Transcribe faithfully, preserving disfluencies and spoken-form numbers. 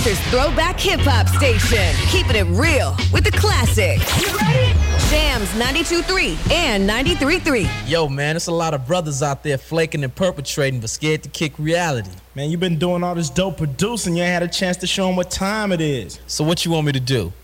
Winter's throwback hip-hop station. Keeping it real with the classics. You ready? Jams ninety-two point three and ninety-three point three. Yo, man, there's a lot of brothers out there flaking and perpetrating but scared to kick reality. Man, you've been doing all this dope producing. You ain't had a chance to show them what time it is. So what you want me to do?